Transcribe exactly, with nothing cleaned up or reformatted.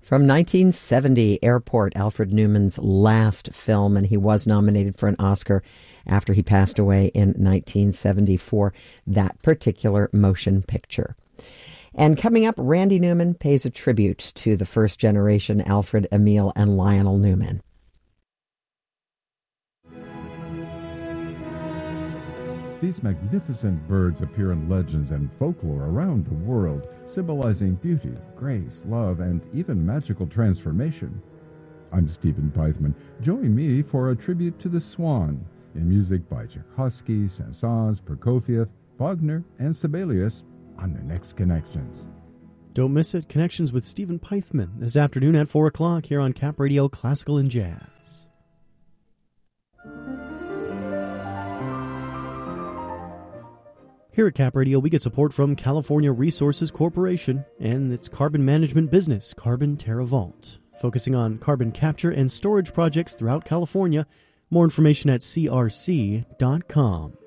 From nineteen seventy, Airport, Alfred Newman's last film, and he was nominated for an Oscar after he passed away in nineteen seventy for that particular motion picture. And coming up, Randy Newman pays a tribute to the first generation Alfred, Emil, and Lionel Newman. These magnificent birds appear in legends and folklore around the world, symbolizing beauty, grace, love, and even magical transformation. I'm Stephen Pythman. Join me for a tribute to the swan, in music by Tchaikovsky, Saint-Saëns, Prokofiev, Wagner, and Sibelius on the next Connections. Don't miss it. Connections with Stephen Pythman this afternoon at four o'clock here on Cap Radio Classical and Jazz. Here at Cap Radio, we get support from California Resources Corporation and its carbon management business, Carbon TerraVault, focusing on carbon capture and storage projects throughout California. More information at c r c dot com.